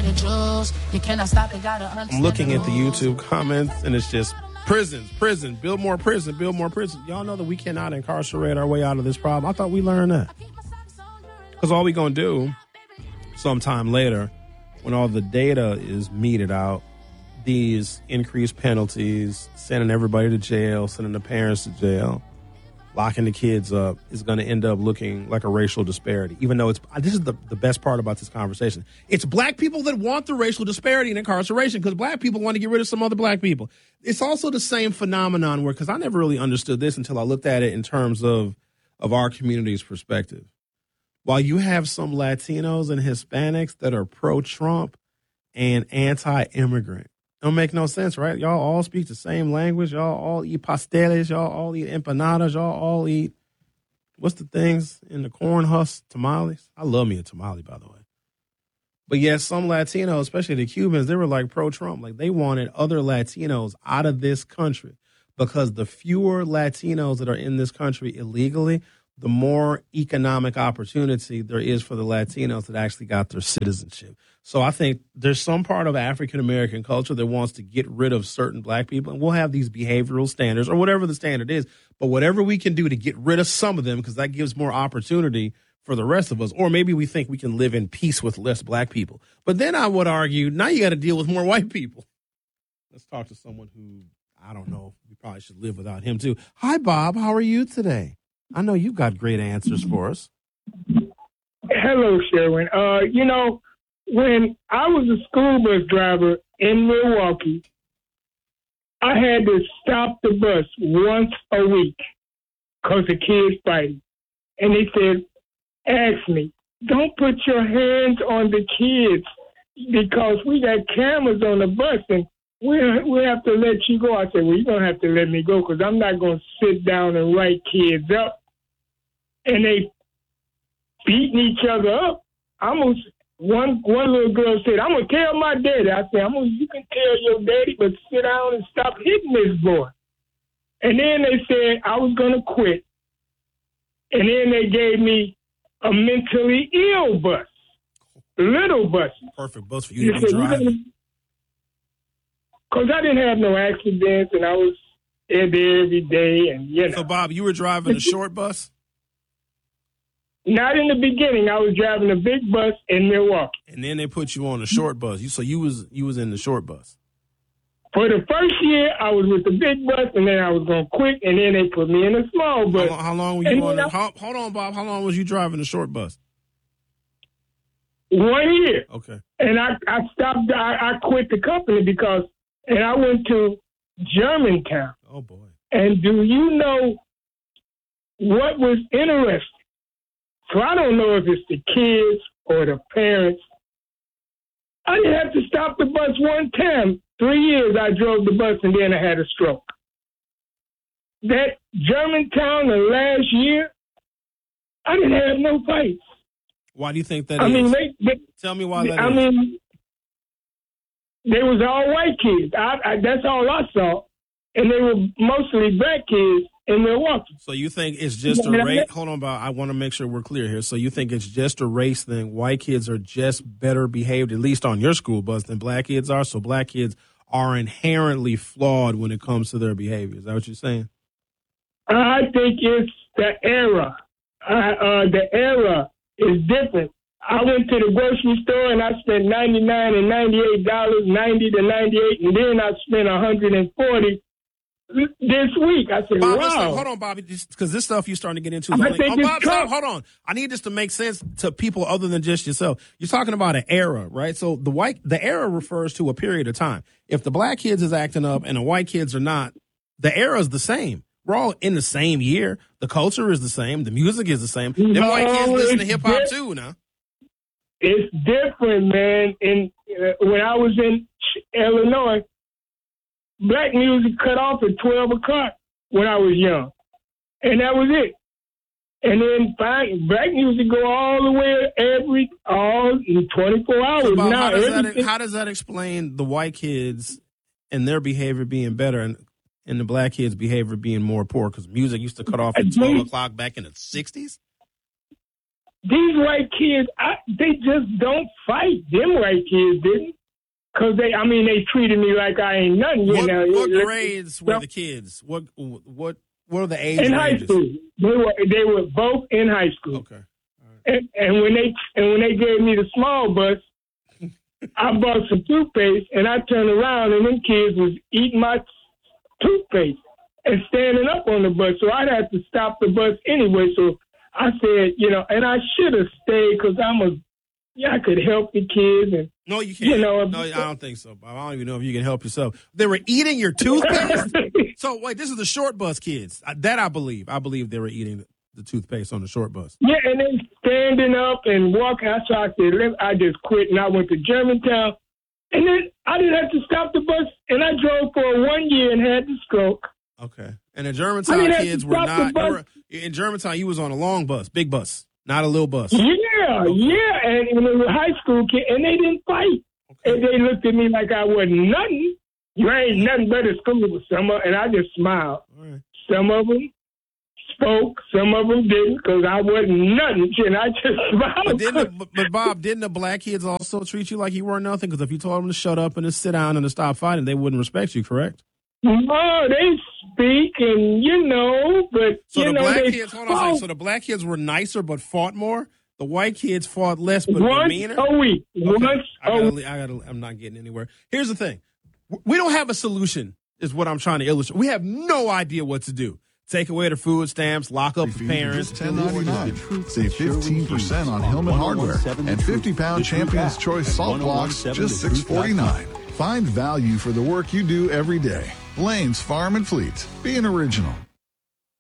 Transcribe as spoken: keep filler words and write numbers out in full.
the jewels. You cannot stop it, gotta understand. I'm looking at the YouTube comments, and it's just prisons, prison, build more prison, build more prison. Y'all know that we cannot incarcerate our way out of this problem. I thought we learned that. Because all we going to do sometime later, when all the data is meted out, these increased penalties, sending everybody to jail, sending the parents to jail, locking the kids up, is going to end up looking like a racial disparity. Even though it's, this is the, the best part about this conversation. It's black people that want the racial disparity in incarceration because black people want to get rid of some other black people. It's also the same phenomenon where, because I never really understood this until I looked at it in terms of, of our community's perspective. While you have some Latinos and Hispanics that are pro-Trump and anti-immigrant, don't make no sense, right? Y'all all speak the same language. Y'all all eat pasteles. Y'all all eat empanadas. Y'all all eat, what's the things in the corn husk? Tamales. I love me a tamale, by the way. But yes, some Latinos, especially the Cubans, they were like pro-Trump. Like they wanted other Latinos out of this country because the fewer Latinos that are in this country illegally, the more economic opportunity there is for the Latinos that actually got their citizenship. So I think there's some part of African-American culture that wants to get rid of certain black people, and we'll have these behavioral standards or whatever the standard is, but whatever we can do to get rid of some of them because that gives more opportunity for the rest of us, or maybe we think we can live in peace with less black people. But then I would argue, now you got to deal with more white people. Let's talk to someone who, I don't know, we probably should live without him too. Hi, Bob. How are you today? I know you've got great answers for us. Hello, Sherwin. Uh, you know, when I was a school bus driver in Milwaukee, I had to stop the bus once a week because the kids fighting. And they said, ask me, don't put your hands on the kids because we got cameras on the bus and we we have to let you go. I said, well, you're going to have to let me go because I'm not going to sit down and write kids up. And they beating each other up. I'm gonna, one one little girl said, I'm going to tell my daddy. I said, I'm gonna, you can tell your daddy, but sit down and stop hitting this boy. And then they said I was going to quit. And then they gave me a mentally ill bus, little bus. Perfect bus for you to be driving. Because I didn't have no accidents, and I was there every day. And you know. So, Bob, you were driving a short bus? Not in the beginning. I was driving a big bus in Milwaukee. And then they put you on a short bus. You so you was you was in the short bus. For the first year, I was with the big bus, and then I was going to quit, and then they put me in a small bus. How long, how long were you and on? The, how, hold on, Bob. How long was you driving the short bus? One year. Okay. And I, I stopped. I, I quit the company because, and I went to Germantown. Oh, boy. And do you know what was interesting? So I don't know if it's the kids or the parents. I didn't have to stop the bus one time. Three years I drove the bus and then I had a stroke. That Germantown the last year, I didn't have no fights. Why do you think that I is? mean, they, they, Tell me why that I is. I mean, they was all white kids. I, I, that's all I saw. And they were mostly black kids in Milwaukee. So you think it's just a race? Hold on, Bob. I want to make sure we're clear here. So you think it's just a race thing? White kids are just better behaved, at least on your school bus, than black kids are? So black kids are inherently flawed when it comes to their behavior. Is that what you're saying? I think it's the era. Uh, uh, the era is different. I went to the grocery store and I spent ninety-nine and ninety-eight dollars, ninety to ninety-eight, and then I spent one hundred forty this week. I said, Bob, wow. listen, hold on, Bobby, because this stuff you're starting to get into. Is I only, think oh, it's Bob, tough. stop, hold on. I need this to make sense to people other than just yourself. You're talking about an era, right? So the white, the era refers to a period of time. If the black kids is acting up and the white kids are not, the era is the same. We're all in the same year. The culture is the same. The music is the same. Them No, white kids listen to it's hip hop di- too now. It's different, man. And uh, when I was in Illinois, black music cut off at twelve o'clock when I was young. And that was it. And then fine, black music go all the way every, all in twenty-four hours. So, Bob, now, how, does that, everything- how does that explain the white kids and their behavior being better and, and the black kids' behavior being more poor? Because music used to cut off at twelve o'clock back in the sixties? these white kids, I, they just don't fight. Them white kids didn't. Because they, I mean, they treated me like I ain't nothing. You What, know? what It- grades were the kids? What what what are the age in high ranges? school. They were they were both in high school. Okay. And, and when they and when they gave me the small bus, I bought some toothpaste, and I turned around, and them kids was eating my toothpaste and standing up on the bus. So I'd have to stop the bus anyway. So I said, you know, and I should have stayed because I'm a, yeah, I could help the kids. And No, you can't. You know, no, I don't think so, Bob. I don't even know if you can help yourself. They were eating your toothpaste? So, wait, this is the short bus kids. Uh, That I believe. I believe they were eating the toothpaste on the short bus. yeah, and then standing up and walking. I so I said, let- I just quit, and I went to Germantown. And then I didn't have to stop the bus, and I drove for one year and had the stroke. Okay. And the I Germantown mean, that's kids were stop the not. bus. They were, in Germantown, you was on a long bus, big bus, not a little bus. Yeah, yeah, and, and it was high school kid, and they didn't fight. Okay. And they looked at me like I wasn't nothing. You ain't nothing but a school with some of, and I just smiled. All right. Some of them spoke, some of them didn't, because I wasn't nothing, and I just smiled. But, didn't the, but, but Bob, didn't the black kids also treat you like you weren't nothing? Because if you told them to shut up and to sit down and to stop fighting, they wouldn't respect you, correct? No, they speak, and you know, but So you the know black they kids, hold on a second. spoke So the black kids were nicer but fought more. The white kids fought less but were once meaner. a week. Okay. Once I a gotta, week. I gotta, I'm not getting anywhere. Here's the thing: we don't have a solution. Is what I'm trying to illustrate. We have no idea what to do. Take away the food stamps, lock up the parents. ten ninety-nine. Save fifteen percent on Hillman Hardware and fifty pound Champion's Choice salt blocks, just six forty-nine. Find value for the work you do every day. Lane's Farm and Fleet. Be an original.